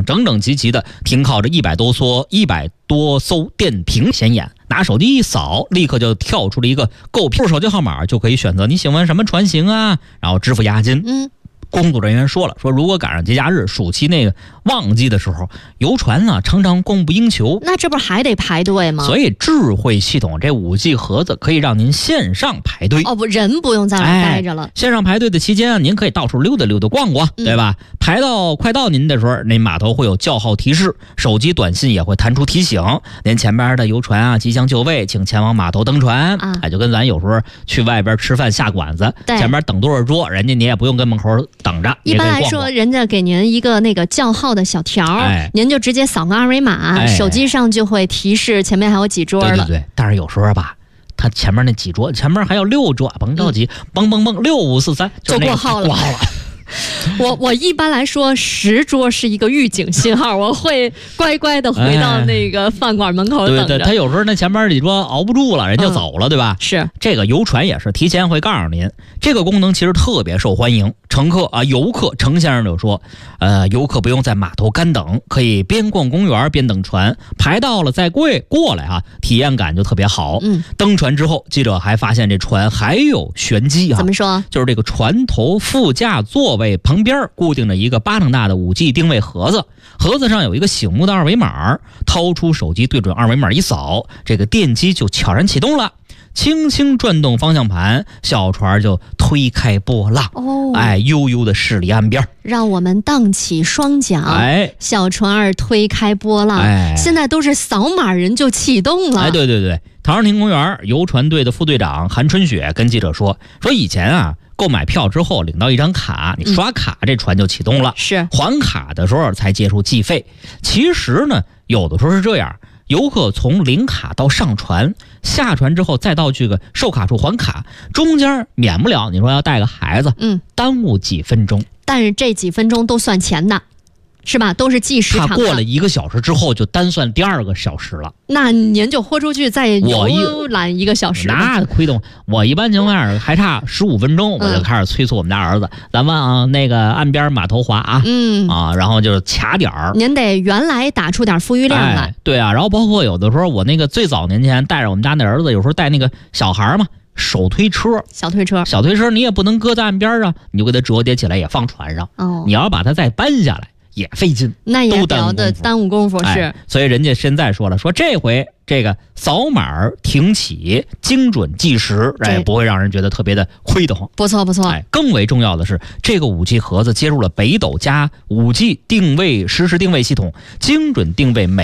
整整齐齐的停靠着100多艘电瓶显眼，拿手机一扫，立刻就跳出了一个购票手机号码，就可以选择你喜欢什么船型啊，然后支付押金。工作人员说了，说如果赶上节假日、暑期那个旺季的时候，游船呢常常供不应求， 那这不还得排队吗？ 所以智慧系统这5G 盒子可以让您线上排队。 不，人不用在那待着了。 线上排队的期间啊，您可以到处溜达溜达、逛逛，对吧？排到快到您的时候，那码头会有叫号提示，手机短信也会弹出提醒，您前边的游船啊即将就位，请前往码头登船。就跟咱有时候去外边吃饭下馆子，前边等多少桌，人家你也不用跟门口等着。 一般来说，人家给您一个那个叫号的小条，您就直接扫个二维码，手机上就会提示前面还有几桌了。 对，但是有时候吧，他前面那几桌，前面还有6桌，甭着急，蹦6543 就过号了。我一般来说10桌是一个预警信号，我会乖乖的回到那个饭馆门口等着。 对，他有时候那前面几桌熬不住了，人就走了，对吧？ 是这个游船也是提前会告诉您，这个功能其实特别受欢迎。游客程先生就说，游客不用在码头干等，可以边逛公园边等船，排到了再过来啊，体验感就特别好。登船之后，记者还发现这船还有玄机啊。 怎么说？ 就是这个船头副驾座位旁边固定了一个巴掌大的5G 定位盒子，盒子上有一个醒目的二维码，掏出手机对准二维码一扫，这个电机就悄然启动了，轻轻转动方向盘，小船就推开波浪，悠悠的驶离岸边， 让我们荡起双桨，小船儿推开波浪，现在都是扫码人就启动了。 对，陶然亭公园游船队的副队长韩春雪跟记者说以前啊，购买票之后领到一张卡，你刷卡这船就启动了， 是还卡的时候才结束计费。其实呢，有的时候是这样，游客从领卡到上船，下船之后再到这个售卡处还卡，中间免不了你说要带个孩子，耽误几分钟， 但是这几分钟都算钱的，是吧？都是计时长的。 他过了1个小时之后就单算第2个小时了， 那您就豁出去再游览1个小时， 那亏的我一般情况下还差15分钟，我就开始催促我们家儿子，咱们啊那个岸边码头滑啊，然后就是卡点儿， 您得原来打出点富裕量来。 对啊，然后包括有的时候我那个最早年前带着我们家那儿子，有时候带那个小孩嘛，手推车，小推车你也不能搁在岸边啊，你就给它折叠起来也放船上，你要把它再搬下来也费劲， 那也比较的耽误功夫。是， 所以人家现在说了，说这回这个扫码停起，精准计时，不会让人觉得特别的亏得慌。 不错。 更为重要的是，这个5G 盒子接入了北斗加5G 定位实时定位系统，精准定位每